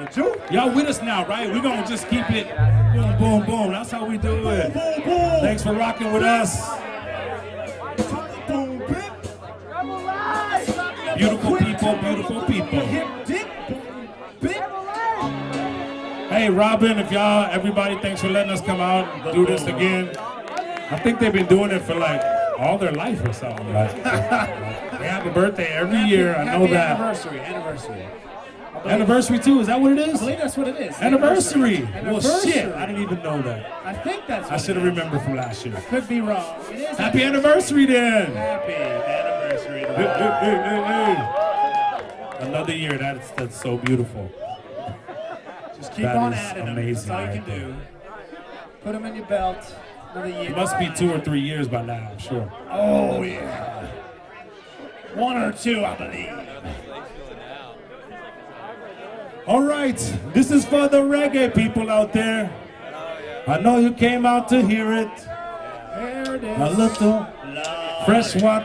Y'all with us now, right? We're going to just keep it boom, boom, boom. That's how we do it. Thanks for rocking with us. Beautiful people, beautiful people. Hey, Robin, if y'all, everybody, thanks for letting us come out and do this again. I think they've been doing it for like all their life or something. Like, they have a birthday every year. I know that. Anniversary too, is that what it is? I believe that's what it is. Anniversary. Well, shit, I didn't even know that. I think that's what I should have remembered from last year. Could be wrong. It is Happy anniversary then. Happy anniversary. Hey. Another year, that's so beautiful. Just keep That on is adding them. amazing That's all you right can do. Put them in your belt. Another year. It must be 2 or 3 years by now, I'm sure. Oh, yeah. 1 or 2, I believe. All right, this is for the reggae people out there. I know you came out to hear it. There it is. A little fresh water.